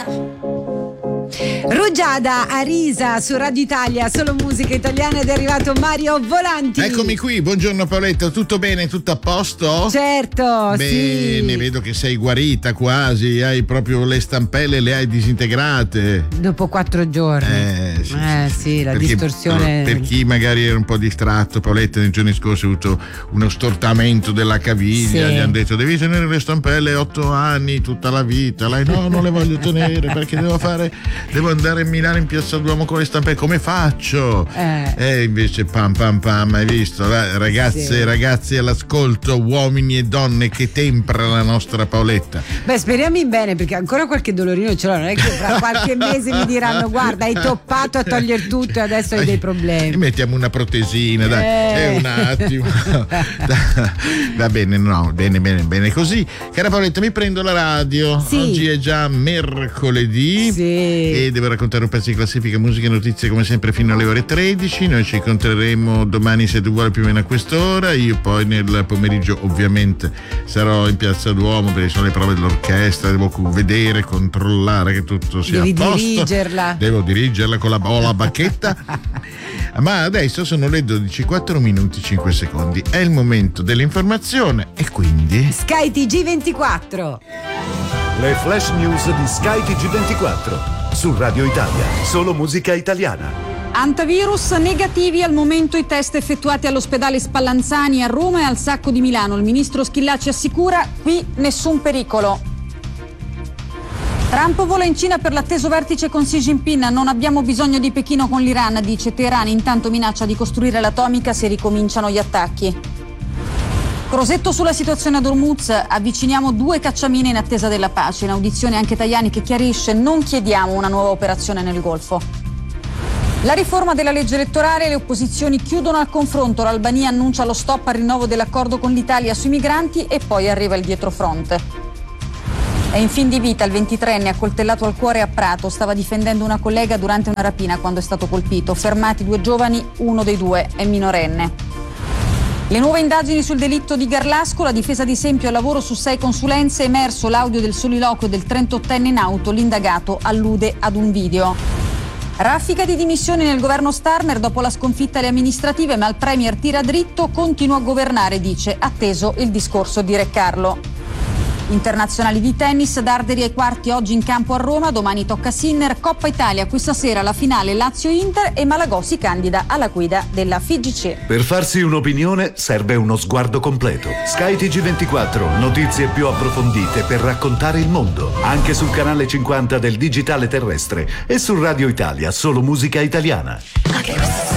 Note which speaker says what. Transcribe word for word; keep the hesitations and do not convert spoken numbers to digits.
Speaker 1: Rugiada Arisa su Radio Italia, solo musica italiana, ed è arrivato Mario Volanti.
Speaker 2: Eccomi qui, buongiorno Paoletta, tutto bene, tutto a posto?
Speaker 1: Certo,
Speaker 2: bene,
Speaker 1: sì.
Speaker 2: Vedo che sei guarita quasi, hai proprio le stampelle, le hai disintegrate.
Speaker 1: Dopo quattro giorni.
Speaker 2: Eh sì,
Speaker 1: eh,
Speaker 2: sì,
Speaker 1: sì la
Speaker 2: perché,
Speaker 1: distorsione.
Speaker 2: Per chi magari era un po' distratto, Paoletta nei giorni scorsi ha avuto uno stortamento della caviglia,
Speaker 1: sì.
Speaker 2: Gli hanno detto devi tenere le stampelle otto anni, tutta la vita. Lei no, non le voglio tenere perché devo fare, devo andare a Milano in Piazza Duomo con le stampelle, come faccio?
Speaker 1: Eh.
Speaker 2: E invece pam pam pam, hai visto? Ragazze
Speaker 1: sì.
Speaker 2: e ragazzi all'ascolto, uomini e donne, che tempra la nostra Paoletta.
Speaker 1: Beh, speriamo in bene, perché ancora qualche dolorino ce l'ho, non è che fra qualche mese mi diranno guarda hai toppato a togliere tutto e adesso hai dei problemi.
Speaker 2: Mettiamo una protesina, dai,
Speaker 1: eh.
Speaker 2: è un attimo. Va bene, no, bene, bene, bene così. Cara Paoletta, mi prendo la radio.
Speaker 1: Sì.
Speaker 2: Oggi è già mercoledì,
Speaker 1: sì.
Speaker 2: E devo raccontare un pezzo di classifica, musica e notizie come sempre fino alle ore tredici. Noi ci incontreremo domani, se tu vuoi, più o meno a quest'ora. Io poi nel pomeriggio ovviamente sarò in Piazza Duomo perché sono le prove dell'orchestra, devo vedere, controllare che tutto sia
Speaker 1: Devi
Speaker 2: a posto.
Speaker 1: dirigerla.
Speaker 2: Devo dirigerla con la, ho la bacchetta. Ma adesso sono le dodici, quattro minuti, cinque secondi. È il momento dell'informazione e quindi
Speaker 1: Sky T G ventiquattro.
Speaker 3: Le flash news di Sky T G ventiquattro su Radio Italia, solo musica italiana.
Speaker 4: Antivirus negativi al momento i test effettuati all'ospedale Spallanzani a Roma e al Sacco di Milano. Il ministro Schillaci assicura qui nessun pericolo. Trump vola in Cina per l'atteso vertice con Xi Jinping. Non abbiamo bisogno di Pechino con l'Iran, dice Teheran. Intanto minaccia di costruire l'atomica se ricominciano gli attacchi. Crosetto sulla situazione ad Hormuz, avviciniamo due cacciamine in attesa della pace. In audizione anche Tajani che chiarisce: non chiediamo una nuova operazione nel Golfo. La riforma della legge elettorale, le opposizioni chiudono al confronto, l'Albania annuncia lo stop al rinnovo dell'accordo con l'Italia sui migranti e poi arriva il dietrofront. È in fin di vita il ventitreenne accoltellato al cuore a Prato, stava difendendo una collega durante una rapina quando è stato colpito. Fermati due giovani, uno dei due è minorenne. Le nuove indagini sul delitto di Garlasco, la difesa di Sempio al lavoro su sei consulenze, è emerso l'audio del soliloquio del trentottenne in auto, l'indagato allude ad un video. Raffica di dimissioni nel governo Starmer dopo la sconfitta alle amministrative, ma il premier tira dritto, continua a governare, dice, atteso il discorso di Re Carlo. Internazionali di tennis, Darderi ai quarti oggi in campo a Roma, domani tocca Sinner. Coppa Italia, questa sera la finale Lazio-Inter e Malagò si candida alla guida della F I G C.
Speaker 3: Per farsi un'opinione serve uno sguardo completo. Sky T G ventiquattro, notizie più approfondite per raccontare il mondo. Anche sul canale cinquanta del digitale terrestre e su Radio Italia, solo musica italiana.